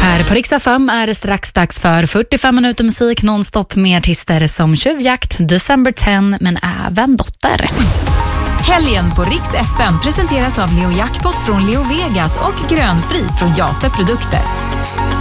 Här på Rix FM är det strax dags för 45 minuter musik nonstop med artister som Tjuvjakt, December 10 men även Dotter. Helgen på Rix FM presenteras av Leo Jackpot från Leo Vegas och Grönfri från Jape Produkter.